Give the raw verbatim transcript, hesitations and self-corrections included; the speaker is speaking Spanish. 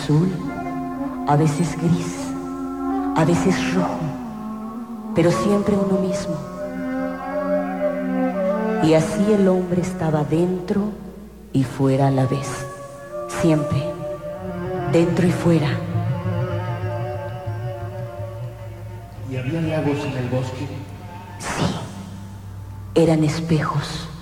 azul, a veces gris, a veces rojo, pero siempre uno mismo. Y así el hombre estaba dentro y fuera a la vez, siempre, dentro y fuera. ¿Y había lagos en el bosque? Sí, eran espejos.